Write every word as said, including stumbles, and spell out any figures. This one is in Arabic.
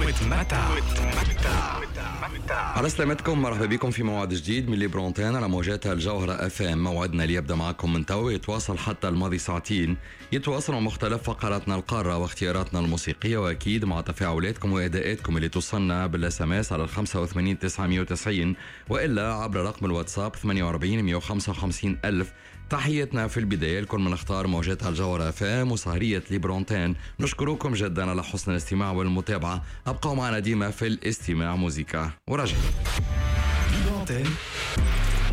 وتمتع. على سلامتكم، مرحبا بكم في موعد جديد من ليبرونتين على موجات الجوهرة اف ام. موعدنا اللي يبدا معكم من تو يتواصل حتى الماضي ساعتين، يتواصل مع مختلف فقراتنا القارة واختياراتنا الموسيقية، واكيد مع تفاعلاتكم واداءاتكم اللي توصلنا بالاس ام اس على خمسة وثمانين تسعمية وتسعين والا عبر رقم الواتساب ثمانية وأربعين مية وخمسة وخمسين ألف. تحياتنا في البداية لكل من اختار موجات الجوهرة اف ام وسهرية ليبرونتين. نشكركم جدا على حسن الاستماع والمتابعة. ابقوا معنا ديما في الاستماع موسيقى ورجع. ليبرونتين